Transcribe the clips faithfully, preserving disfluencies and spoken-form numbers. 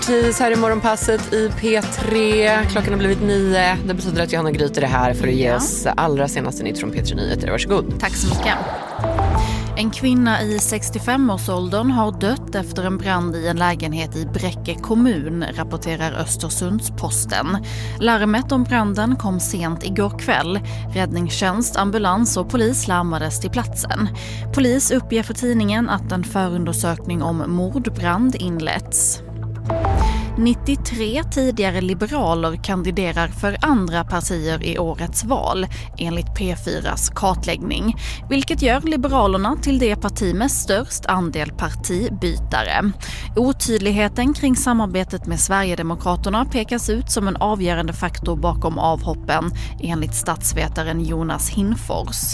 precis här i morgonpasset i P tre. Klockan har blivit nio. Det betyder att Johanna Gryter är här för att ge oss allra senaste nytt från P tre Nyheter. Varsågod. Tack så mycket. En kvinna i sextiofem-årsåldern har dött efter en brand i en lägenhet i Bräcke kommun, rapporterar Östersunds-Posten. Larmet om branden kom sent igår kväll. Räddningstjänst, ambulans och polis larmades till platsen. Polis uppger för tidningen att en förundersökning om mordbrand inletts. nittiotre tidigare liberaler kandiderar för andra partier i årets val enligt P fyras kartläggning, vilket gör Liberalerna till det parti med störst andel partibytare. Otydligheten kring samarbetet med Sverigedemokraterna pekas ut som en avgörande faktor bakom avhoppen enligt statsvetaren Jonas Hinfors.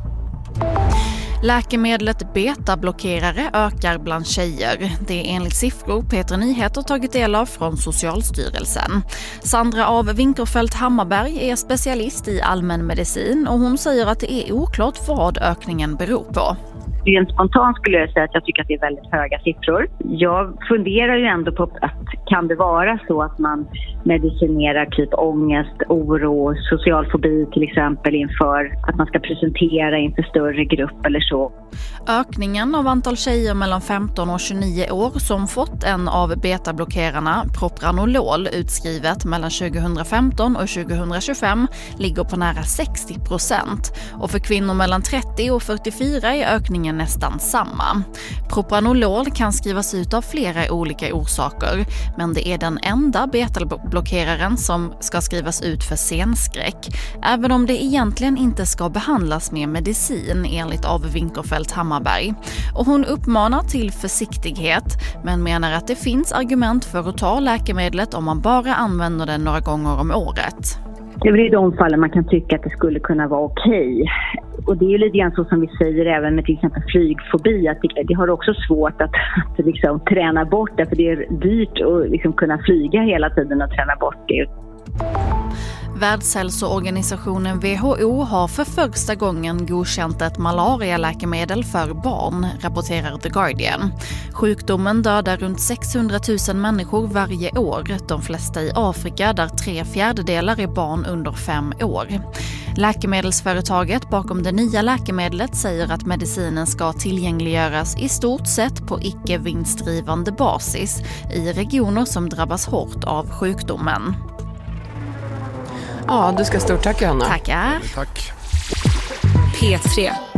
Läkemedlet betablockerare ökar bland tjejer. Det är enligt siffror P tre Nyheter tagit del av från Socialstyrelsen. Sandra av Winkerfeldt Hammarberg är specialist i allmänmedicin och hon säger att det är oklart vad ökningen beror på. Rent spontant skulle jag säga att jag tycker att det är väldigt höga siffror. Jag funderar ju ändå på att kan det vara så att man medicinerar typ ångest, oro, social fobi till exempel inför att man ska presentera inför större grupp eller så. Ökningen av antal tjejer mellan femton och tjugonio år som fått en av betablockerarna, propranolol, utskrivet mellan tjugohundrafemton och tjugohundratjugofem ligger på nära sextio procent. Och för kvinnor mellan trettio och fyrtiofyra är ökningen nästan samma. Propranolol kan skrivas ut av flera olika orsaker, men det är den enda betablockeraren som ska skrivas ut för senskräck, även om det egentligen inte ska behandlas med medicin enligt av Winkerfeldt Hammarberg. Och hon uppmanar till försiktighet, men menar att det finns argument för att ta läkemedlet om man bara använder det några gånger om året. Det är i de fallen man kan tycka att det skulle kunna vara okej. Och det är ju lite grann så som vi säger även med till exempel flygfobi, att det, det har också svårt att, att liksom träna bort det, för det är dyrt att liksom kunna flyga hela tiden och träna bort det. Världshälsoorganisationen W H O har för första gången godkänt ett malarialäkemedel för barn, rapporterar The Guardian. Sjukdomen dödar runt sexhundratusen människor varje år, de flesta i Afrika där tre fjärdedelar är barn under fem år. Läkemedelsföretaget bakom det nya läkemedlet säger att medicinen ska tillgängliggöras i stort sett på icke-vinstdrivande basis i regioner som drabbas hårt av sjukdomen. Ja, du ska stort tack, Johanna. Tackar. Tack. P tre.